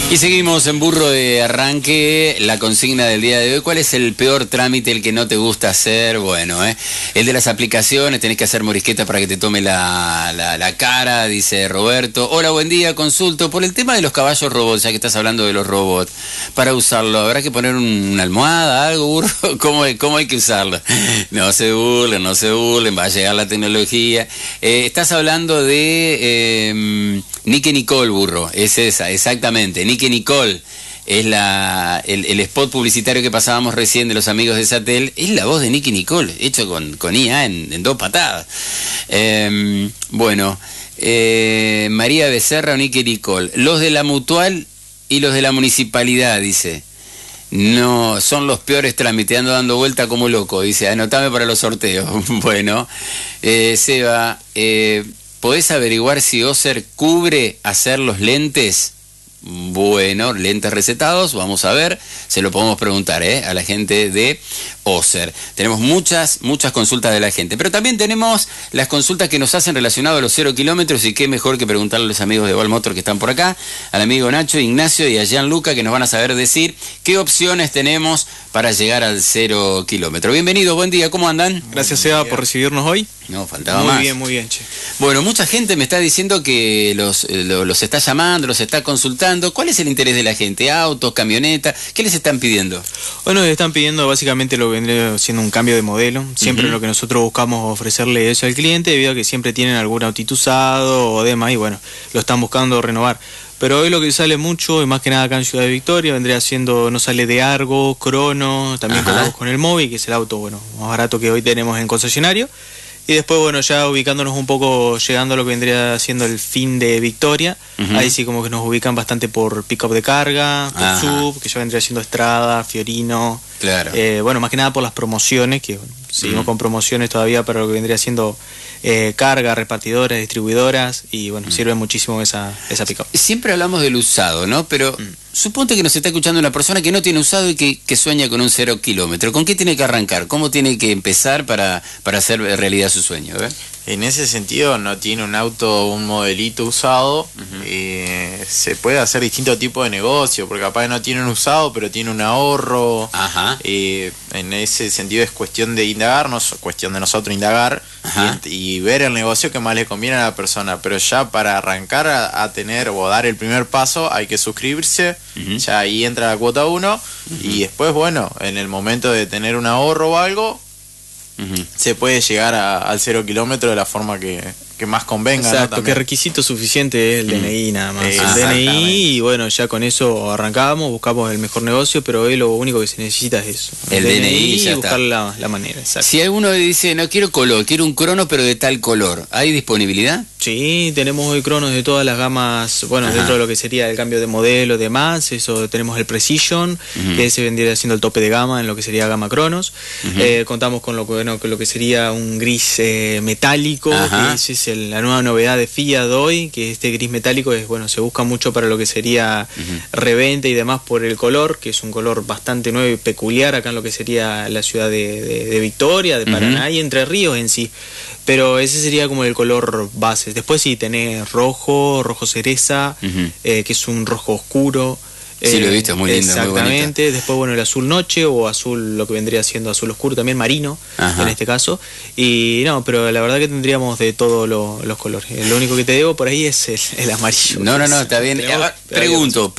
Y seguimos en Burro de Arranque, la consigna del día de hoy. ¿Cuál es el peor trámite, el que no te gusta hacer? Bueno, el de las aplicaciones, tenés que hacer morisqueta para que te tome la cara, dice Roberto. Hola, buen día, consulto por el tema de los caballos robots, ya que estás hablando de los robots. Para usarlo, ¿habrá que poner una almohada, algo, burro? ¿Cómo hay que usarlo? No se burlen, va a llegar la tecnología. Estás hablando de Nicky Nicole, burro, es esa, exactamente, Nicky Nicole. Es el spot publicitario que pasábamos recién de los amigos de Satel. Es la voz de Nicky Nicole, hecho con IA en 2 patadas. María Becerra o Nicky Nicole. Los de la Mutual y los de la Municipalidad, dice. No, son los peores tramiteando, dando vuelta como loco. Dice, anotame para los sorteos. Bueno, Seba, ¿podés averiguar si Oser cubre hacer los lentes? Bueno, lentes recetados, vamos a ver, se lo podemos preguntar a la gente de Oser. Tenemos muchas consultas de la gente, pero también tenemos las consultas que nos hacen relacionadas a los 0 kilómetros, y qué mejor que preguntarle a los amigos de Valmotor que están por acá, al amigo Nacho, Ignacio y a Gianluca, que nos van a saber decir qué opciones tenemos para llegar al 0 kilómetro. Bienvenidos, buen día, ¿cómo andan? Gracias, Seba, por recibirnos hoy. No, faltaba más. Muy bien, che. Bueno, mucha gente me está diciendo que los está llamando, los está consultando. ¿Cuál es el interés de la gente? ¿Autos, camionetas? ¿Qué les están pidiendo? Bueno, les están pidiendo básicamente lo que vendría siendo un cambio de modelo. Siempre lo que nosotros buscamos ofrecerle eso al cliente, debido a que siempre tienen algún autito usado o demás, y bueno, lo están buscando renovar. Pero hoy lo que sale mucho, y más que nada acá en Ciudad de Victoria, vendría siendo, no sale de Argo, Crono, también contamos con el Mobi, que es el auto más barato que hoy tenemos en concesionario. Y después, bueno, ya ubicándonos un poco, llegando a lo que vendría siendo el fin de Victoria, ahí sí como que nos ubican bastante por pick-up de carga, por sub, que ya vendría siendo Estrada, Fiorino. Claro. Bueno, más que nada por las promociones, que bueno, seguimos con promociones todavía para lo que vendría siendo carga, repartidoras, distribuidoras, y bueno, sirve muchísimo esa pick-up. Siempre hablamos del usado, ¿no? Pero suponte que nos está escuchando una persona que no tiene usado y que sueña con un 0 kilómetro. ¿Con qué tiene que arrancar? ¿Cómo tiene que empezar para hacer realidad su sueño? En ese sentido, no tiene un auto, un modelito usado, se puede hacer distintos tipos de negocio, porque capaz no tiene un usado, pero tiene un ahorro. En ese sentido es cuestión de indagar, no es cuestión de nosotros indagar y ver el negocio que más le conviene a la persona. Pero ya para arrancar a tener o dar el primer paso hay que suscribirse, ya ahí entra la cuota 1, y después, bueno, en el momento de tener un ahorro o algo, se puede llegar al 0 kilómetro de la forma que más convenga. Exacto, ¿no? que requisito suficiente es el DNI nada más. El DNI, y bueno, ya con eso arrancamos, buscamos el mejor negocio, pero hoy lo único que se necesita es eso. El DNI y ya buscar está. La manera, exacto. Si alguno dice, no quiero color, quiero un crono pero de tal color, ¿hay disponibilidad? Sí, tenemos hoy cronos de todas las gamas, bueno, dentro de lo que sería el cambio de modelo, demás, eso tenemos el Precision, que ese vendría siendo el tope de gama en lo que sería gama cronos. Contamos con lo que sería un gris metálico, que ese es la nueva novedad de Fiat hoy, que este gris metálico es, bueno, se busca mucho para lo que sería reventa y demás por el color, que es un color bastante nuevo y peculiar acá en lo que sería la ciudad de Victoria, de Paraná y Entre Ríos en sí. Pero ese sería como el color base. Después sí tenés rojo cereza, que es un rojo oscuro. Sí, lo he visto, es muy lindo. Exactamente. Muy después, bueno, el azul noche o azul, lo que vendría siendo azul oscuro, también marino, en este caso. Y no, pero la verdad que tendríamos de todos los colores. Lo único que te debo por ahí es el amarillo. No, está bien. Pregunto.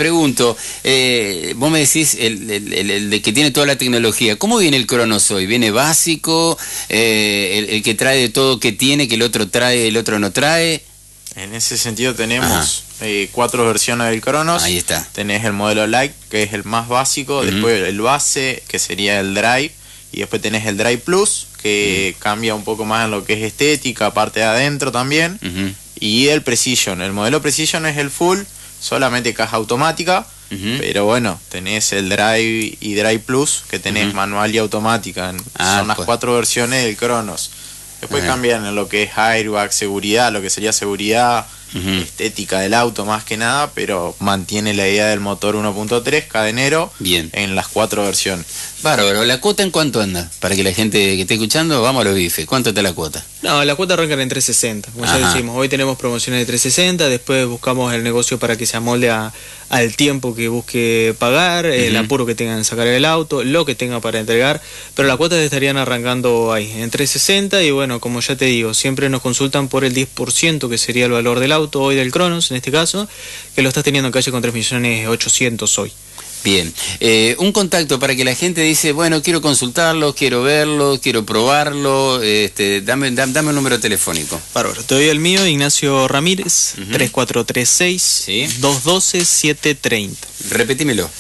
Vos me decís el de que tiene toda la tecnología. ¿Cómo viene el Cronos hoy? ¿Viene básico? El que trae de todo que tiene, que el otro trae, el otro no trae. En ese sentido tenemos 4 versiones del Cronos. Ahí está. Tenés el modelo Light, que es el más básico, después el base, que sería el Drive, y después tenés el Drive Plus, que cambia un poco más en lo que es estética, parte de adentro también, y el Precision. El modelo Precision es el full, solamente caja automática, pero bueno, tenés el Drive y Drive Plus, que tenés manual y automática. Son las 4 versiones del Cronos. Después cambian en lo que es airbag, seguridad, lo que sería seguridad, estética del auto más que nada, pero mantiene la idea del motor 1.3 cadenero. Bien. En las 4 versiones. Bárbaro. ¿La cuota en cuánto anda? Para que la gente que esté escuchando, vamos a los bifes. ¿Cuánto está la cuota? No, la cuota arranca en 360, como ya decimos. Hoy tenemos promociones de 360, después buscamos el negocio para que se amolde al tiempo que busque pagar, el apuro que tengan en sacar el auto, lo que tenga para entregar, pero las cuotas estarían arrancando ahí, en 360, y bueno, como ya te digo, siempre nos consultan por el 10% que sería el valor del auto, hoy del Cronos, en este caso, que lo estás teniendo en calle con 3.800.000 hoy. Bien, un contacto para que la gente dice, bueno, quiero consultarlo, quiero verlo, quiero probarlo, dame un número telefónico. Bárbaro, te doy el mío, Ignacio Ramírez, 3436-212-730. Repetímelo.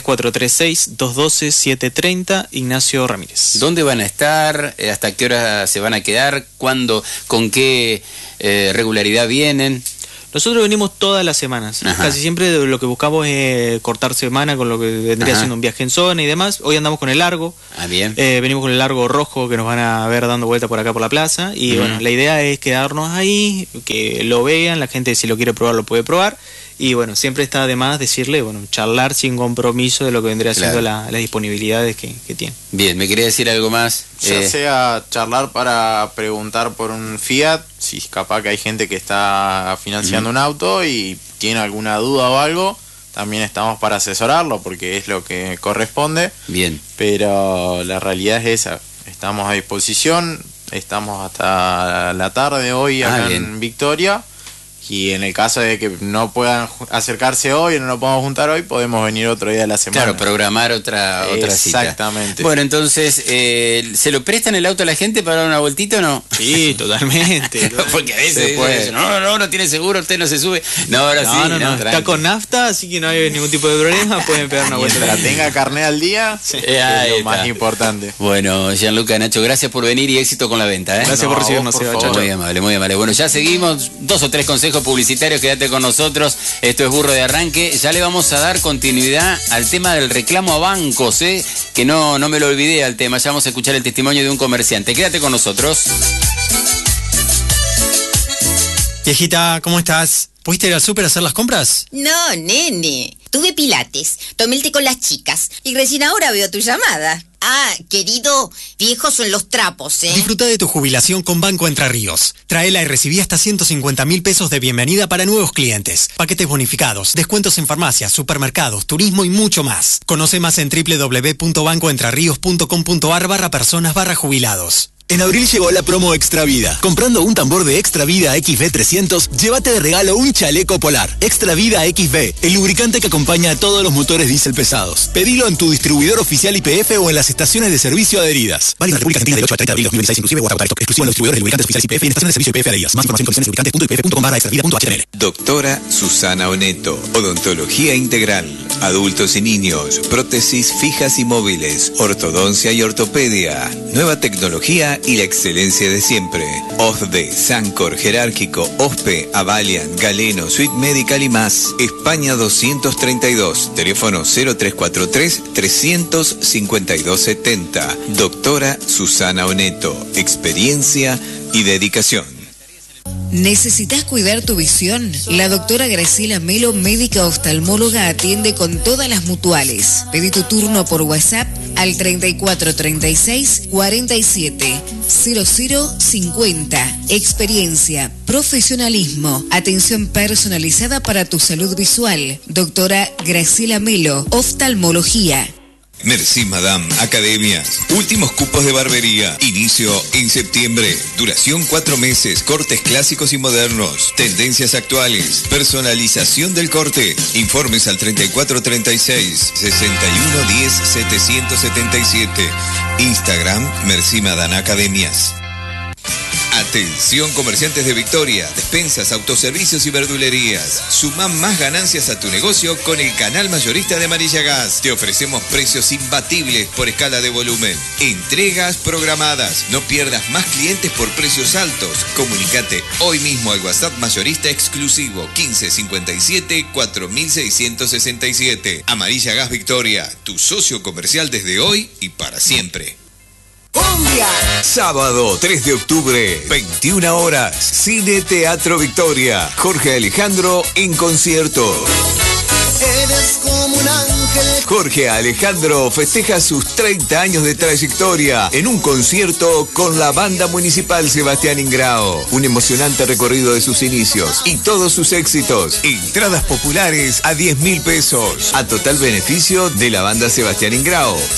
3436-212-730, Ignacio Ramírez. ¿Dónde van a estar? ¿Hasta qué hora se van a quedar? ¿Cuándo? ¿Con qué regularidad vienen? Nosotros venimos todas las semanas. Casi siempre lo que buscamos es cortar semana con lo que vendría siendo un viaje en zona y demás. Hoy andamos con el largo. Bien. Venimos con el largo rojo que nos van a ver dando vuelta por acá por la plaza. Y bueno, la idea es quedarnos ahí, que lo vean. La gente, si lo quiere probar, lo puede probar. Y bueno, siempre está de más decirle, bueno, charlar sin compromiso de lo que vendría siendo las disponibilidades que tiene. Bien, ¿me quería decir algo más? Ya sea charlar para preguntar por un Fiat, si capaz que hay gente que está financiando un auto y tiene alguna duda o algo, también estamos para asesorarlo porque es lo que corresponde. Bien. Pero la realidad es esa, estamos a disposición, estamos hasta la tarde hoy acá en Victoria. Y en el caso de que no puedan acercarse hoy o no nos podamos juntar hoy, podemos venir otro día de la semana. Claro, programar otra cita. Exactamente. Bueno, entonces, ¿se lo prestan el auto a la gente para dar una vueltita o no? Sí, totalmente. Porque a veces dicen, no tiene seguro, usted no se sube. No, ahora sí. No, está con nafta, así que no hay ningún tipo de problema, pueden pegar una vuelta. Mientras tenga carnet al día, es lo más importante. Bueno, Gianluca, Nacho, gracias por venir y éxito con la venta. Gracias por recibirnos. Muy amable, muy amable. Bueno, ya seguimos, 2 o 3 consejos publicitarios, quédate con nosotros. Esto es Burro de Arranque. Ya le vamos a dar continuidad al tema del reclamo a bancos, que no me lo olvidé al tema. Ya vamos a escuchar el testimonio de un comerciante. Quédate con nosotros. Viejita, ¿cómo estás? ¿Pudiste ir al súper a hacer las compras? No, nene. Tuve pilates, tomé el té con las chicas y recién ahora veo tu llamada. Ah, querido, viejos son los trapos, ¿eh? Disfruta de tu jubilación con Banco Entre Ríos. Tráela y recibí hasta 150.000 pesos de bienvenida para nuevos clientes. Paquetes bonificados, descuentos en farmacias, supermercados, turismo y mucho más. Conoce más en www.bancoentrerrios.com.ar/personas/jubilados. En abril llegó la promo Extra Vida. Comprando un tambor de Extra Vida XV300, llévate de regalo un chaleco polar. Extra Vida XV, el lubricante que acompaña a todos los motores diésel pesados. Pedilo en tu distribuidor oficial YPF o en las estaciones de servicio adheridas. Válido en la República Argentina del 8 al 30 de abril 2026 inclusive o agotar stock. Exclusivo en los distribuidores de lubricantes oficiales YPF y en estaciones de servicio YPF adheridas. Más información en condiciones lubricantes.ypf.com/extravida.html. Doctora Susana Oneto, odontología integral, adultos y niños, prótesis fijas y móviles, ortodoncia y ortopedia, nueva tecnología y la excelencia de siempre. OSDE, Sancor, Jerárquico, OSPE, Avalian, Galeno, Suite Medical y más. España 232, teléfono 0343-352-70. Doctora Susana Oneto, experiencia y dedicación. ¿Necesitas cuidar tu visión? La doctora Graciela Melo, médica oftalmóloga, atiende con todas las mutuales. Pedí tu turno por WhatsApp al 3436 47 0050. Experiencia, profesionalismo, atención personalizada para tu salud visual. Doctora Graciela Melo, oftalmología. Merci Madame Academias. Últimos cupos de barbería. Inicio en septiembre. Duración 4 meses. Cortes clásicos y modernos. Tendencias actuales. Personalización del corte. Informes al 3436 6110 777. Instagram Merci Madame Academias. Atención comerciantes de Victoria, despensas, autoservicios y verdulerías. Suma más ganancias a tu negocio con el canal mayorista de Amarilla Gas. Te ofrecemos precios imbatibles por escala de volumen. Entregas programadas. No pierdas más clientes por precios altos. Comunicate hoy mismo al WhatsApp mayorista exclusivo 1557 4667. Amarilla Gas Victoria, tu socio comercial desde hoy y para siempre. Colombia. Sábado 3 de octubre, 21 horas, Cine Teatro Victoria. Jorge Alejandro en concierto. Eres como un ángel. Jorge Alejandro festeja sus 30 años de trayectoria en un concierto con la Banda Municipal Sebastián Ingrao. Un emocionante recorrido de sus inicios y todos sus éxitos. Entradas populares a 10.000 pesos. A total beneficio de la Banda Sebastián Ingrao.